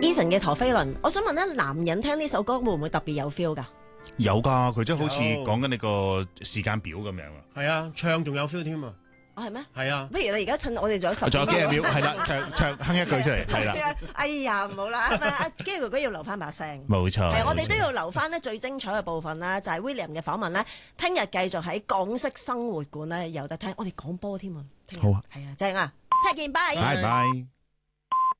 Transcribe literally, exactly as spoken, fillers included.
Eason 嘅陀飛輪，我想問咧，男人聽呢首歌會唔會特別有 feel 㗎？ 有㗎，佢真係好似講緊你個時間表咁樣啊！ 係啊，唱仲有 feel 添啊！ 哦，係咩？ 係啊， 不如你而家趁我哋仲有十， 仲有幾廿秒，係啦，唱唱哼一句出嚟，係啦。 哎呀，唔好啦，阿基哥哥要留翻把聲。 冇錯， 係我哋都要留翻咧最精彩嘅部分啦，就係 William 嘅訪問咧。聽日繼續喺港式生活館咧有得聽，我哋講波添啊！ 好啊， 係啊，正啊，聽日見，拜拜拜。